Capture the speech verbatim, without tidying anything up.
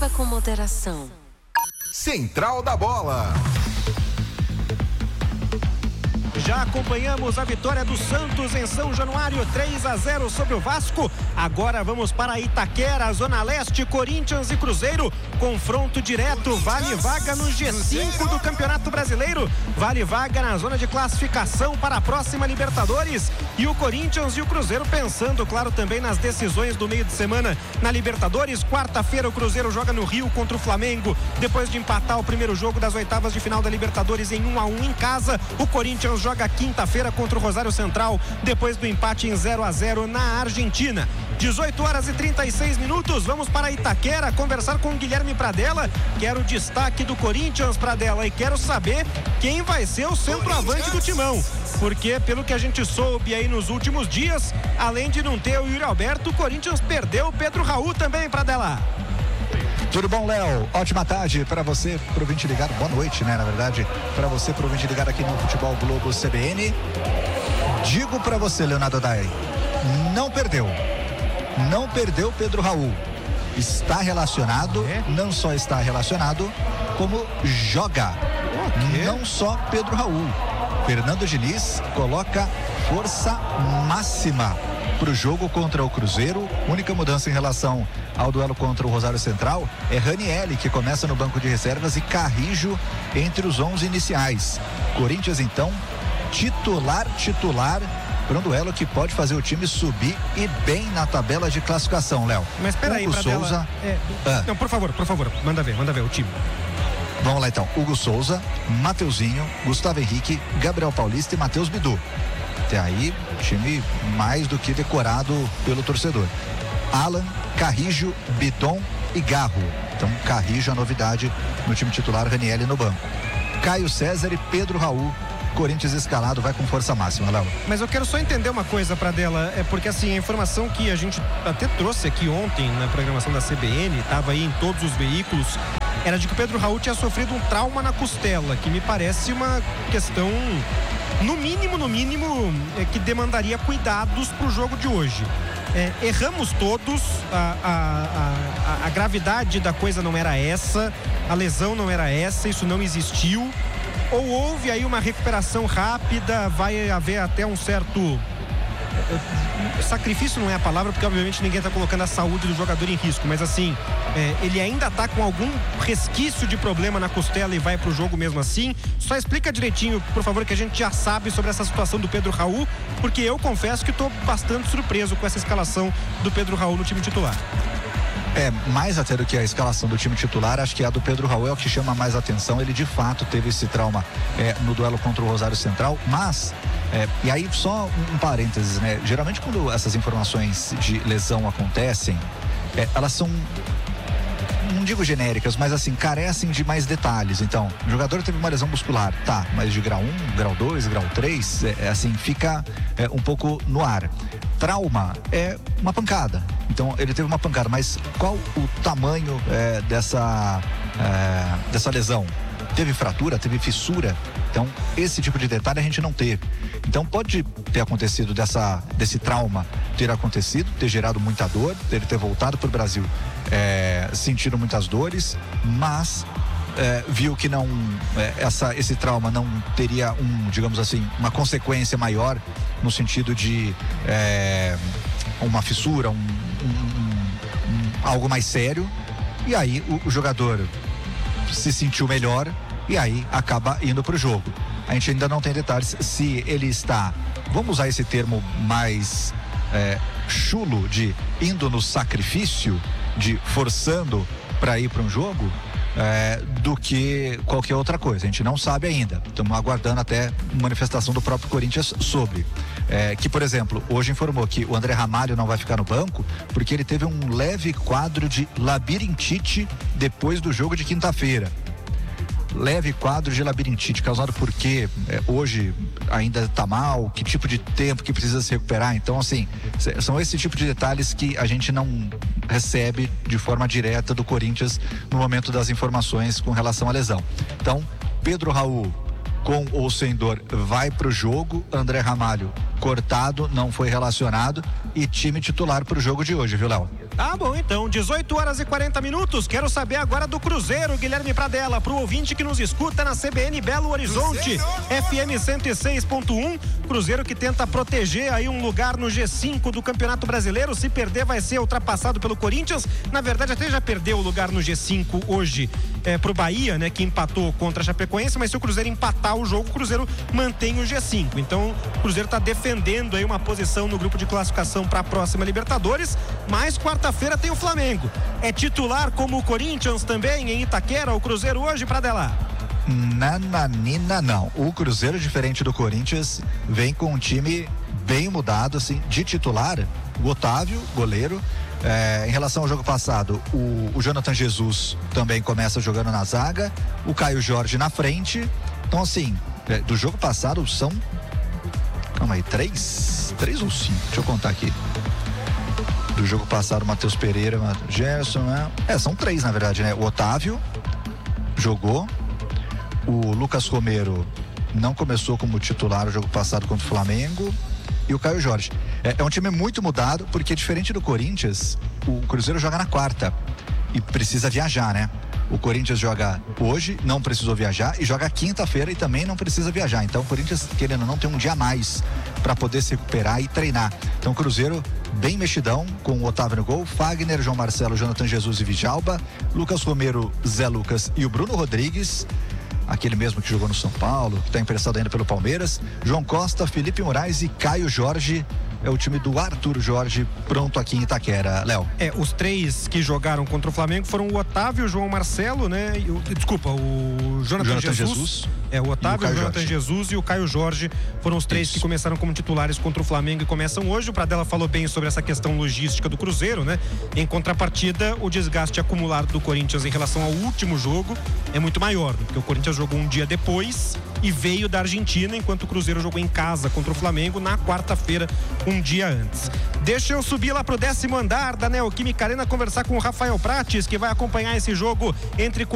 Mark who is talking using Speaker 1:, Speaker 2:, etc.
Speaker 1: Beba com moderação.
Speaker 2: Central da Bola.
Speaker 3: Já acompanhamos a vitória do Santos em São Januário, três a zero sobre o Vasco. Agora vamos para Itaquera, Zona Leste, Corinthians e Cruzeiro. Confronto direto, vale vaga no G cinco do Campeonato Brasileiro. Vale vaga na zona de classificação para a próxima Libertadores. E o Corinthians e o Cruzeiro pensando, claro, também nas decisões do meio de semana na Libertadores. Quarta-feira o Cruzeiro joga no Rio contra o Flamengo. Depois de empatar o primeiro jogo das oitavas de final da Libertadores em um a um em casa, o Corinthians joga quinta-feira contra o Rosário Central, depois do empate em zero a zero na Argentina. dezoito horas e trinta e seis minutos, vamos para Itaquera conversar com o Guilherme Pradella. Quero o destaque do Corinthians, Pradella, e quero saber quem vai ser o centroavante do Timão, porque pelo que a gente soube aí nos últimos dias, além de não ter o Yuri Alberto, o Corinthians perdeu o Pedro Raul também, Pradella.
Speaker 4: Tudo bom, Léo? Ótima tarde para você, pro ouvinte ligado. Boa noite, né, na verdade, para você, pro ouvinte ligado aqui no Futebol Globo C B N. Digo para você, Leonardo Dai, não perdeu. Não perdeu Pedro Raul. Está relacionado, é? Não só está relacionado, como joga. Não só Pedro Raul. Fernando Diniz coloca força máxima para o jogo contra o Cruzeiro. Única mudança em relação ao duelo contra o Rosário Central é Ranielli, que começa no banco de reservas, e Carrijo entre os onze iniciais. Corinthians, então, titular, titular para um duelo que pode fazer o time subir e bem na tabela de classificação, Léo.
Speaker 3: Mas espera aí,
Speaker 4: Pradella, Souza...
Speaker 3: É... Ah. Não, por favor, por favor, manda ver, manda ver o time.
Speaker 4: Vamos lá, então. Hugo Souza, Mateuzinho, Gustavo Henrique, Gabriel Paulista e Matheus Bidu. Até aí, time mais do que decorado pelo torcedor. Alan, Carrijo, Bidon e Garro. Então, Carrijo, a novidade no time titular, Ranielli no banco. Caio César e Pedro Raul. Corinthians escalado, vai com força máxima, Léo.
Speaker 3: Mas eu quero só entender uma coisa, Pradella, é porque assim, a informação que a gente até trouxe aqui ontem na programação da C B N, estava aí em todos os veículos, era de que o Pedro Raul tinha sofrido um trauma na costela, que me parece uma questão, no mínimo, no mínimo, é, que demandaria cuidados para o jogo de hoje. É, erramos todos, a, a, a, a gravidade da coisa não era essa, a lesão não era essa, isso não existiu. Ou houve aí uma recuperação rápida, vai haver até um certo... sacrifício não é a palavra, porque obviamente ninguém está colocando a saúde do jogador em risco, mas assim, é, ele ainda está com algum resquício de problema na costela e vai pro jogo mesmo assim. Só explica direitinho, por favor, que a gente já sabe sobre essa situação do Pedro Raul, porque eu confesso que estou bastante surpreso com essa escalação do Pedro Raul no time titular.
Speaker 4: É, mais até do que a escalação do time titular, acho que a do Pedro Raul é o que chama mais atenção. Ele de fato teve esse trauma é, no duelo contra o Rosário Central, mas é, e aí só um, um parênteses, né? Geralmente quando essas informações de lesão acontecem, é, elas são, não digo genéricas, mas assim, carecem de mais detalhes. Então, o jogador teve uma lesão muscular, tá, mas de grau um, grau dois, grau três, é, é assim, fica é, um pouco no ar. Trauma é uma pancada. Então ele teve uma pancada, mas qual o tamanho é, dessa, é, dessa lesão? Teve fratura, teve fissura? Então esse tipo de detalhe a gente não teve. Então pode ter acontecido dessa, desse trauma ter acontecido, ter gerado muita dor, ele ter voltado para o Brasil é, sentindo muitas dores, mas é, viu que não, é, essa, esse trauma não teria um, digamos assim, uma consequência maior no sentido de é, uma fissura, um, um, um, algo mais sério, e aí o, o jogador se sentiu melhor e aí acaba indo para o jogo. A gente ainda não tem detalhes se ele está, vamos usar esse termo mais é, chulo, de indo no sacrifício, de forçando para ir para um jogo, É, do que qualquer outra coisa. A gente não sabe ainda. Estamos aguardando até manifestação do próprio Corinthians sobre. É, que, por exemplo, hoje informou que o André Ramalho não vai ficar no banco porque ele teve um leve quadro de labirintite depois do jogo de quinta-feira. Leve quadro de labirintite, causado por quê? É, hoje ainda está mal? Que tipo de tempo que precisa se recuperar? Então, assim, são esse tipo de detalhes que a gente não recebe de forma direta do Corinthians no momento das informações com relação à lesão. Então, Pedro Raul, com ou sem dor, vai pro jogo. André Ramalho, cortado, não foi relacionado. e time titular pro jogo de hoje, viu, Léo?
Speaker 3: Tá bom, então, dezoito horas e quarenta minutos. Quero saber agora do Cruzeiro, Guilherme Pradella, pro ouvinte que nos escuta na C B N Belo Horizonte, F M cento e seis ponto um. Cruzeiro que tenta proteger aí um lugar no G cinco do Campeonato Brasileiro. Se perder, vai ser ultrapassado pelo Corinthians. Na verdade, até já perdeu o lugar no G cinco hoje é, pro Bahia, né, que empatou contra a Chapecoense. Mas se o Cruzeiro empatar o jogo, o Cruzeiro mantém o G cinco. Então, o Cruzeiro tá defendendo aí uma posição no grupo de classificação para a próxima Libertadores. Mas quarta-feira tem o Flamengo. É titular como o Corinthians também em Itaquera, o Cruzeiro hoje, Pradella?
Speaker 4: Nananina, não. O Cruzeiro, diferente do Corinthians, vem com um time bem mudado, assim, de titular. O Otávio, goleiro. É, em relação ao jogo passado, o, o Jonathan Jesus também começa jogando na zaga. O Caio Jorge na frente. Então, assim, é, do jogo passado são. Calma aí, três? Três ou cinco? Deixa eu contar aqui. Do jogo passado, Matheus Pereira, Gerson, né? É, são três, na verdade, né? O Otávio jogou. O Lucas Romero não começou como titular o jogo passado contra o Flamengo. E o Caio Jorge. É, é um time muito mudado, porque diferente do Corinthians, o Cruzeiro joga na quarta e precisa viajar, né? O Corinthians joga hoje, não precisou viajar, e joga quinta-feira e também não precisa viajar. Então o Corinthians, querendo ou não, tem um dia a mais para poder se recuperar e treinar. Então o Cruzeiro bem mexidão, com o Otávio no gol, Fagner, João Marcelo, Jonathan Jesus e Vijalba, Lucas Romero, Zé Lucas e o Bruno Rodrigues, aquele mesmo que jogou no São Paulo, que está emprestado ainda pelo Palmeiras, João Costa, Felipe Moraes e Caio Jorge. É o time do Arthur Jorge, pronto aqui em Itaquera, Léo.
Speaker 3: É, os três que jogaram contra o Flamengo foram o Otávio, o João Marcelo, né? E o, desculpa, o Jonathan, Jonathan Jesus. Jesus. É, o Otávio, o, o Jonathan Jorge. Jesus e o Caio Jorge foram os três Isso. que começaram como titulares contra o Flamengo e começam hoje. O Pradella falou bem sobre essa questão logística do Cruzeiro, né? Em contrapartida, o desgaste acumulado do Corinthians em relação ao último jogo é muito maior, né? Porque o Corinthians jogou um dia depois e veio da Argentina, enquanto o Cruzeiro jogou em casa contra o Flamengo na quarta-feira, um dia antes. Deixa eu subir lá pro décimo andar da Neoquímica Arena, conversar com o Rafael Prates, que vai acompanhar esse jogo entre